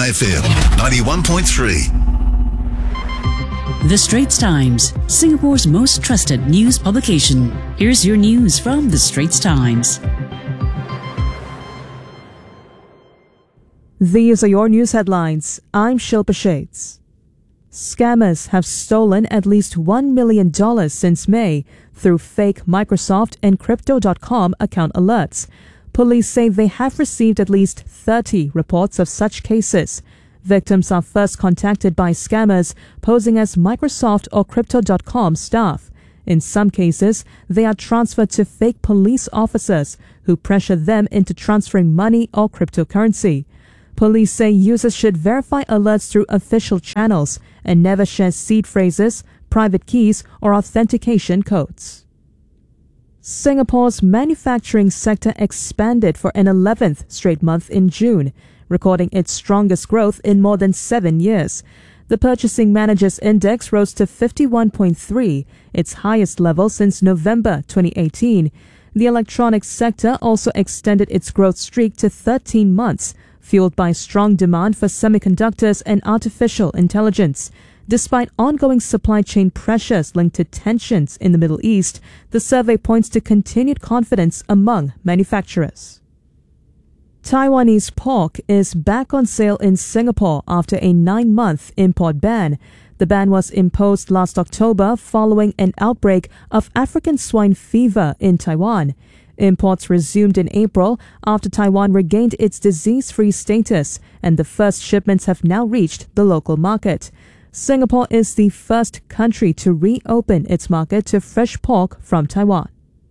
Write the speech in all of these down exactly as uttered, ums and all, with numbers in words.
F M ninety-one point three. The Straits Times, Singapore's most trusted news publication. Here's your news from The Straits Times. These are your news headlines. I'm Shilpa Shades. Scammers have stolen at least one million dollars since May through fake Microsoft and Crypto dot com account alerts. Police say they have received at least thirty reports of such cases. Victims are first contacted by scammers posing as Microsoft or Crypto dot com staff. In some cases, they are transferred to fake police officers who pressure them into transferring money or cryptocurrency. Police say users should verify alerts through official channels and never share seed phrases, private keys, or authentication codes. Singapore's manufacturing sector expanded for an eleventh straight month in June, recording its strongest growth in more than seven years. The Purchasing Managers Index rose to fifty-one point three, its highest level since November twenty eighteen. The electronics sector also extended its growth streak to thirteen months, fueled by strong demand for semiconductors and artificial intelligence. Despite ongoing supply chain pressures linked to tensions in the Middle East, the survey points to continued confidence among manufacturers. Taiwanese pork is back on sale in Singapore after a nine-month import ban. The ban was imposed last October following an outbreak of African swine fever in Taiwan. Imports resumed in April after Taiwan regained its disease-free status, and the first shipments have now reached the local market. Singapore is the first country to reopen its market to fresh pork from Taiwan.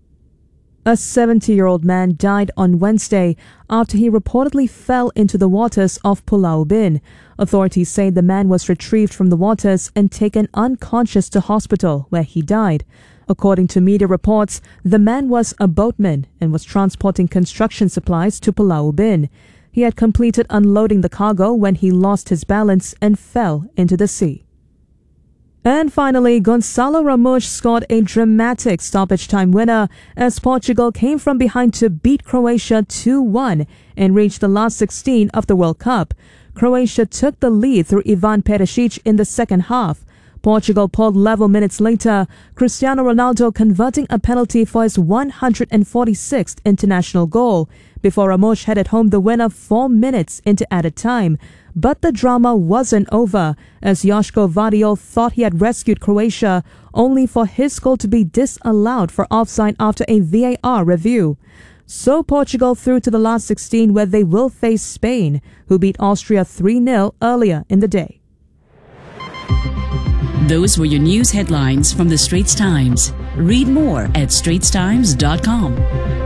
A seventy-year-old man died on Wednesday after he reportedly fell into the waters of Pulau Ubin. Authorities say the man was retrieved from the waters and taken unconscious to hospital, where he died. According to media reports, the man was a boatman and was transporting construction supplies to Pulau Ubin. He had completed unloading the cargo when he lost his balance and fell into the sea. And finally, Gonçalo Ramos scored a dramatic stoppage time winner as Portugal came from behind to beat Croatia two one and reached the last sixteen of the World Cup. Croatia took the lead through Ivan Perisic in the second half. Portugal pulled level minutes later, Cristiano Ronaldo converting a penalty for his one hundred forty-sixth international goal, before Ramos headed home the winner four minutes into added time. But the drama wasn't over, as Joško Vardiol thought he had rescued Croatia, only for his goal to be disallowed for offside after a V A R review. So Portugal through to the last sixteen, where they will face Spain, who beat Austria three nil earlier in the day. Those were your news headlines from The Straits Times. Read more at straits times dot com.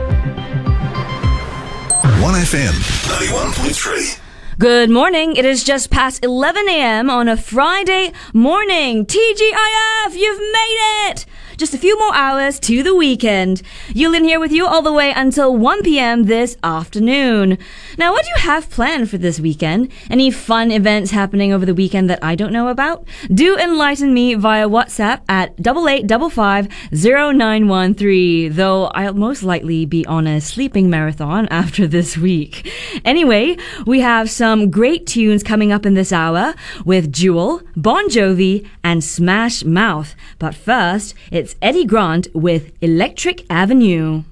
one F M ninety-one point three. Good morning. It is just past eleven a.m. on a Friday morning. T G I F, you've made it! Just a few more hours to the weekend. Yulin here with you all the way until one p.m. this afternoon. Now, what do you have planned for this weekend? Any fun events happening over the weekend that I don't know about? Do enlighten me via WhatsApp at eight eight five five zero nine one three, though I'll most likely be on a sleeping marathon after this week. Anyway, we have some great tunes coming up in this hour with Jewel, Bon Jovi, and Smash Mouth. But first, it's Eddie Grant with Electric Avenue.